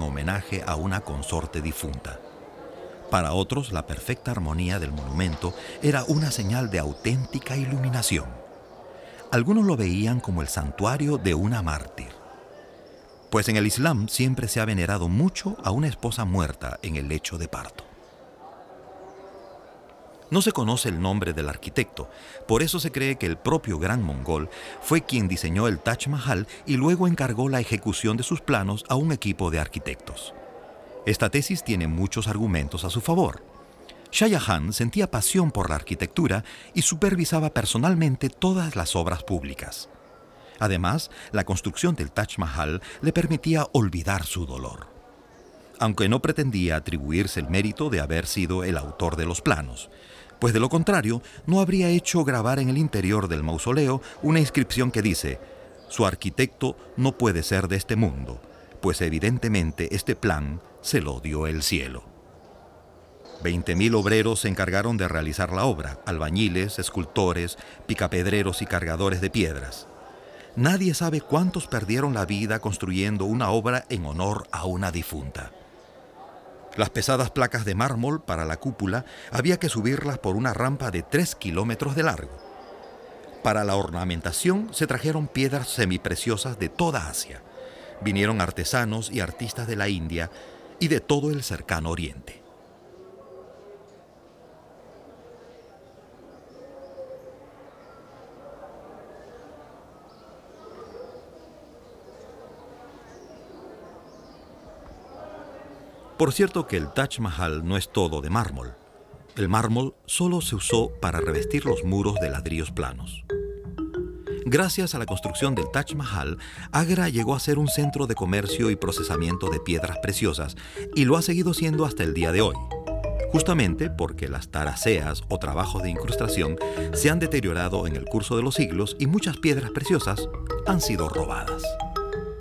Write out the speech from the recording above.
en homenaje a una consorte difunta. Para otros, la perfecta armonía del monumento era una señal de auténtica iluminación. Algunos lo veían como el santuario de una mártir. Pues en el Islam siempre se ha venerado mucho a una esposa muerta en el lecho de parto. No se conoce el nombre del arquitecto, por eso se cree que el propio gran mongol fue quien diseñó el Taj Mahal y luego encargó la ejecución de sus planos a un equipo de arquitectos. Esta tesis tiene muchos argumentos a su favor. Shah Jahan sentía pasión por la arquitectura y supervisaba personalmente todas las obras públicas. Además, la construcción del Taj Mahal le permitía olvidar su dolor, aunque no pretendía atribuirse el mérito de haber sido el autor de los planos, pues de lo contrario no habría hecho grabar en el interior del mausoleo una inscripción que dice: «Su arquitecto no puede ser de este mundo, pues evidentemente este plan se lo dio el cielo». 20.000 obreros se encargaron de realizar la obra: albañiles, escultores, picapedreros y cargadores de piedras. Nadie sabe cuántos perdieron la vida construyendo una obra en honor a una difunta. Las pesadas placas de mármol para la cúpula había que subirlas por una rampa de 3 kilómetros de largo. Para la ornamentación se trajeron piedras semipreciosas de toda Asia. Vinieron artesanos y artistas de la India y de todo el cercano Oriente. Por cierto que el Taj Mahal no es todo de mármol. El mármol solo se usó para revestir los muros de ladrillos planos. Gracias a la construcción del Taj Mahal, Agra llegó a ser un centro de comercio y procesamiento de piedras preciosas y lo ha seguido siendo hasta el día de hoy, justamente porque las taraceas o trabajos de incrustación se han deteriorado en el curso de los siglos y muchas piedras preciosas han sido robadas.